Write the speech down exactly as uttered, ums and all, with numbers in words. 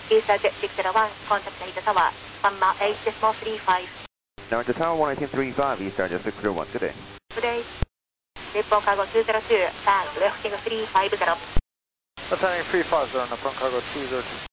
Eastern Jet six zero one, contact Narita Tower, one mile eight decimal three five. Narita Tower one eighteen three five, Eastern Jet six zero one, good day. Good day. Nippon Cargo two zero two, turn left three five zero. Attending three five zero, Nippon Cargo two zero two.